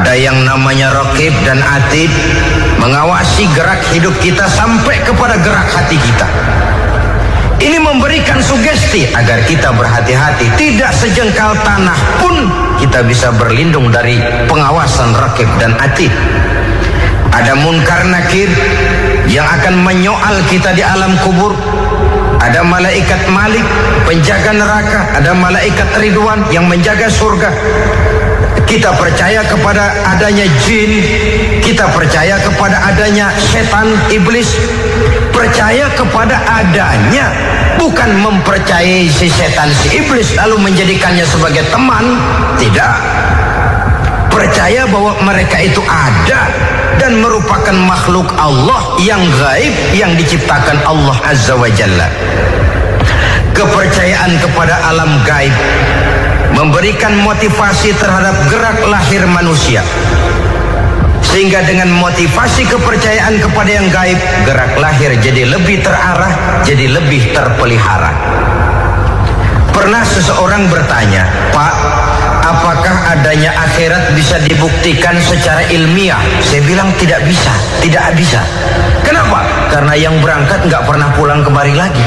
Ada yang namanya raqib dan atid, mengawasi gerak hidup kita sampai kepada gerak hati kita. Ini memberikan sugesti agar kita berhati-hati, tidak sejengkal tanah pun kita bisa berlindung dari pengawasan raqib dan atid. Ada munkar nakir yang akan menyoal kita di alam kubur. Ada malaikat Malik, penjaga neraka. Ada malaikat Ridwan yang menjaga surga. Kita percaya kepada adanya jin, kita percaya kepada adanya setan, iblis. Percaya kepada adanya, bukan mempercayai si setan, si iblis lalu menjadikannya sebagai teman. Tidak. Percaya bahwa mereka itu ada dan merupakan makhluk Allah yang gaib, yang diciptakan Allah Azza wa Jalla. Kepercayaan kepada alam gaib memberikan motivasi terhadap gerak lahir manusia, sehingga dengan motivasi kepercayaan kepada yang gaib, gerak lahir jadi lebih terarah, jadi lebih terpelihara. Pernah seseorang bertanya, "Pak, apakah adanya akhirat bisa dibuktikan secara ilmiah?" Saya bilang tidak bisa, tidak bisa. Kenapa? Karena yang berangkat nggak pernah pulang kemari lagi.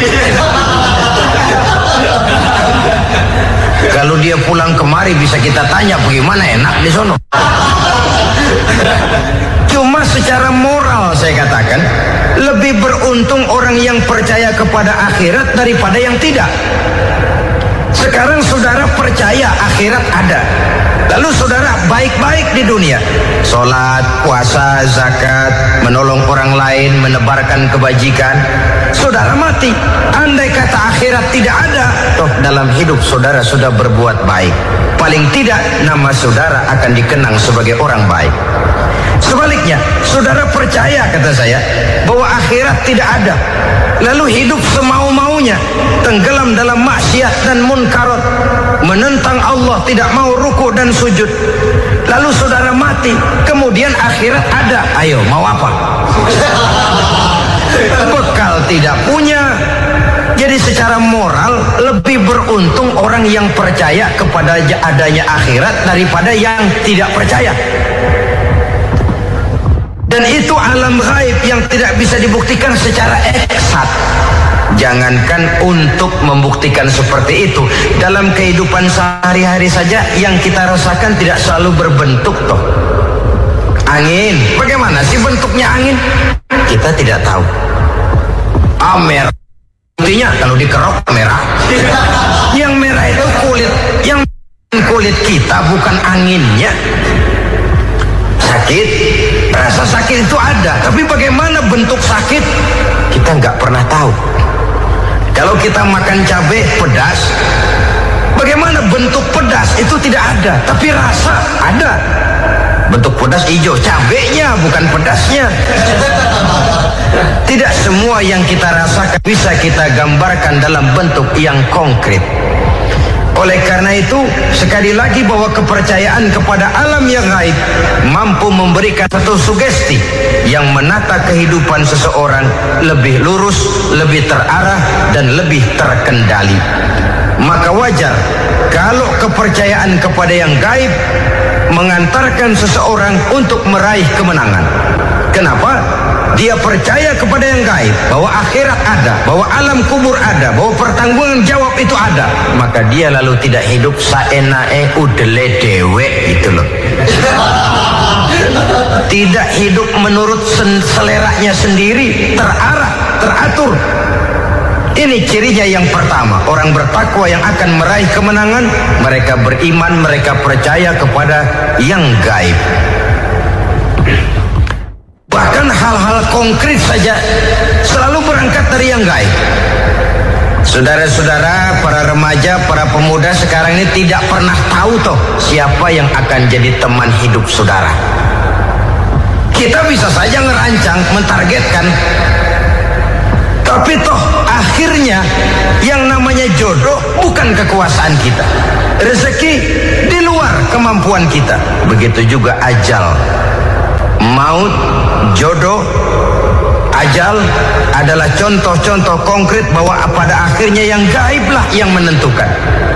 Kalau dia pulang kemari bisa kita tanya bagaimana enak di sono. Cuma secara moral saya katakan, lebih beruntung orang yang percaya kepada akhirat daripada yang tidak. Sekarang saudara percaya akhirat ada, lalu saudara baik-baik di dunia, sholat, puasa, zakat, menolong orang lain, menebarkan kebajikan. Saudara mati, andai kata akhirat tidak ada, toh dalam hidup saudara sudah berbuat baik. Paling tidak nama saudara akan dikenang sebagai orang baik. Sebaliknya, saudara percaya, kata saya, bahwa akhirat tidak ada, lalu hidup semau-maunya, tenggelam dalam maksiat dan munkarat, menentang Allah, tidak mau ruku dan sujud. Lalu saudara mati, kemudian akhirat ada. Ayo, mau apa? Bekal tidak punya. Jadi secara moral lebih beruntung orang yang percaya kepada adanya akhirat daripada yang tidak percaya. Dan itu alam gaib yang tidak bisa dibuktikan secara eksat. Jangankan untuk membuktikan seperti itu, dalam kehidupan sehari-hari saja yang kita rasakan tidak selalu berbentuk toh. Angin, bagaimana sih bentuknya angin? Kita tidak tahu. Merah, buktinya kalau dikerok merah. Yang merah itu kulit, yang kulit kita bukan anginnya. Sakit, rasa sakit itu ada, tapi bagaimana bentuk sakit kita nggak pernah tahu. Kalau kita makan cabai pedas, bagaimana bentuk pedas itu tidak ada, tapi rasa ada. Bentuk pedas hijau, cabainya bukan pedasnya. Tidak semua yang kita rasakan bisa kita gambarkan dalam bentuk yang konkret. Oleh karena itu, sekali lagi bahwa kepercayaan kepada alam yang gaib mampu memberikan satu sugesti yang menata kehidupan seseorang lebih lurus, lebih terarah, dan lebih terkendali. Maka wajar kalau kepercayaan kepada yang gaib mengantarkan seseorang untuk meraih kemenangan. Kenapa? Dia percaya kepada yang gaib, bahwa akhirat ada, bahwa alam kubur ada, bahwa pertanggungan jawab itu ada. Maka dia lalu tidak hidup saenae udele dewe gitu loh. Tidak hidup menurut seleranya sendiri, terarah, teratur. Ini cirinya yang pertama, orang bertakwa yang akan meraih kemenangan, mereka beriman, mereka percaya kepada yang gaib. Bahkan hal-hal konkret saja selalu berangkat dari yang gaib. Saudara-saudara, para remaja, para pemuda sekarang ini tidak pernah tahu toh siapa yang akan jadi teman hidup saudara. Kita bisa saja ngerancang, mentargetkan, tapi toh akhirnya yang namanya jodoh bukan kekuasaan kita. Rezeki di luar kemampuan kita. Begitu juga ajal. Maut, jodoh, ajal adalah contoh-contoh konkret bahwa pada akhirnya yang gaiblah yang menentukan.